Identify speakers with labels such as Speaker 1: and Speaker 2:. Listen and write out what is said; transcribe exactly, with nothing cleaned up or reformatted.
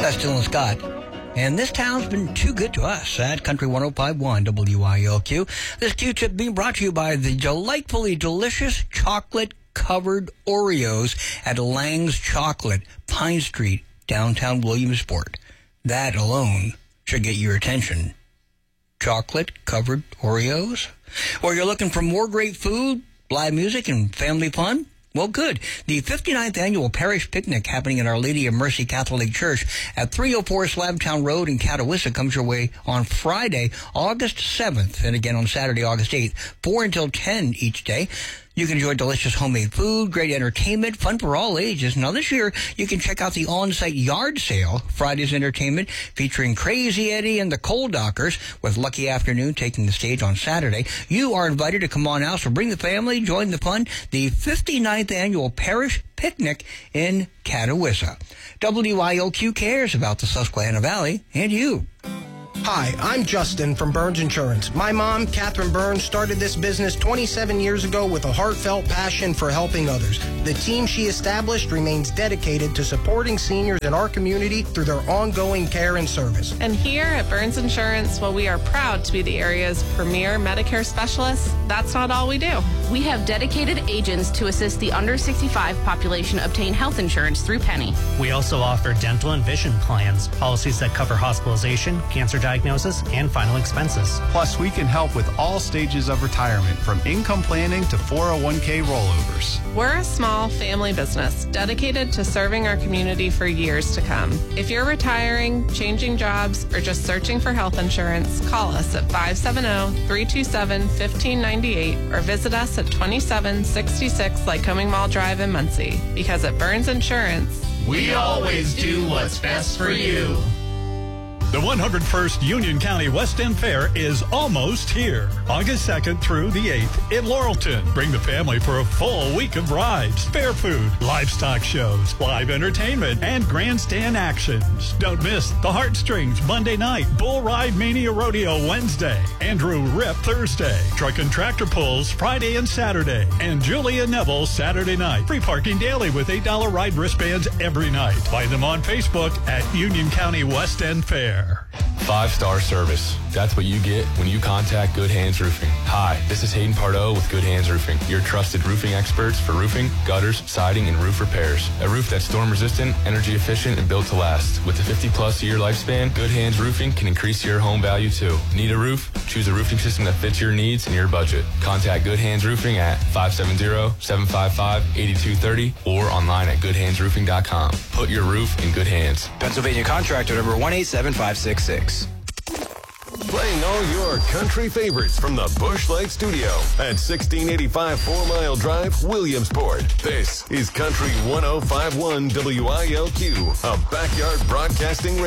Speaker 1: West Hill and Scott. And this town's been too good to us at Country one oh five point one W I L Q. This Q-tip being brought to you by the delightfully delicious chocolate-covered Oreos at Lang's Chocolate, Pine Street, downtown Williamsport. That alone should get your attention. Chocolate-covered Oreos? Or you're looking for more great food, live music, and family fun? Well, good. The fifty-ninth Annual Parish Picnic happening at Our Lady of Mercy Catholic Church at three oh four Slabtown Road in Catawissa comes your way on Friday, August seventh, and again on Saturday, August eighth, four until ten each day. You can enjoy delicious homemade food, great entertainment, fun for all ages. Now this year, you can check out the on-site yard sale, Friday's entertainment, featuring Crazy Eddie and the Cold Dockers, with Lucky Afternoon taking the stage on Saturday. You are invited to come on out, so bring the family, join the fun. The fifty-ninth Annual Parish Picnic in Catawissa. W I L Q cares about the Susquehanna Valley and you.
Speaker 2: Hi, I'm Justin from Burns Insurance. My mom, Catherine Burns, started this business twenty-seven years ago with a heartfelt passion for helping others. The team she established remains dedicated to supporting seniors in our community through their ongoing care and service.
Speaker 3: And here at Burns Insurance, while we are proud to be the area's premier Medicare specialists, that's not all we do.
Speaker 4: We have dedicated agents to assist the under sixty-five population obtain health insurance through Penny.
Speaker 5: We also offer dental and vision plans, policies that cover hospitalization, cancer diagnosis, and final expenses.
Speaker 6: Plus, we can help with all stages of retirement, from income planning to four oh one k rollovers.
Speaker 3: We're a small family business dedicated to serving our community for years to come. If you're retiring, changing jobs, or just searching for health insurance, call us at five seven zero, three two seven, one five nine eight or visit us at twenty-seven sixty-six Lycoming Mall Drive in Muncie. Because at Burns Insurance,
Speaker 7: we always do what's best for you.
Speaker 8: The one hundred first Union County West End Fair is almost here. August second through the eighth in Laurelton. Bring the family for a full week of rides, fair food, livestock shows, live entertainment, and grandstand actions. Don't miss the Heartstrings Monday night, Bull Ride Mania Rodeo Wednesday, Andrew Rip Thursday, Truck and Tractor Pulls Friday and Saturday, and Julia Neville Saturday night. Free parking daily with eight dollar ride wristbands every night. Find them on Facebook at Union County West End Fair.
Speaker 9: Five-star service. That's what you get when you contact Good Hands Roofing. Hi, this is Hayden Pardo with Good Hands Roofing, your trusted roofing experts for roofing, gutters, siding, and roof repairs. A roof that's storm-resistant, energy-efficient, and built to last. With a fifty-plus year lifespan, Good Hands Roofing can increase your home value, too. Need a roof? Choose a roofing system that fits your needs and your budget. Contact Good Hands Roofing at five seven zero, seven five five, eight two three zero or online at good hands roofing dot com. Put your roof in good hands.
Speaker 10: Pennsylvania contractor number one eight seven five six six.
Speaker 11: Playing all your country favorites from the Busch Light Studio at sixteen eighty-five Four Mile Drive, Williamsport. This is Country one oh five point one W I L Q, a backyard broadcasting radio.